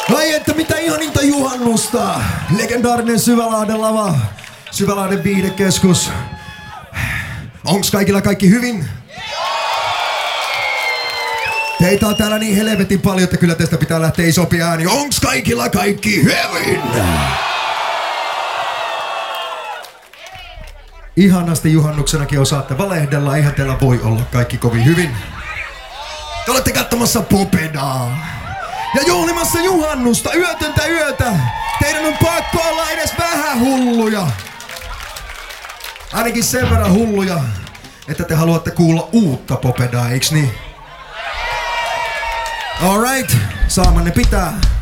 Ai että mitä ihaninta juhannusta! Legendaarinen Syvälahden lava, Syvälahden viihdekeskus. Onks kaikilla kaikki hyvin? Teitä on täällä niin helvetin paljon, että kyllä tästä pitää lähteä isompi ääni. Onks kaikilla kaikki hyvin? Ihanasti juhannuksenakin osaatte valehdella, eihän teillä voi olla kaikki kovin hyvin. Te olette katsomassa Popedaa ja juhlimassa juhannusta, yötöntä yötä. Teidän on pakko olla edes vähän hulluja. Ainakin sen verran hulluja, että te haluatte kuulla uutta Popedaa, eiks niin? Alright, saamanne pitää.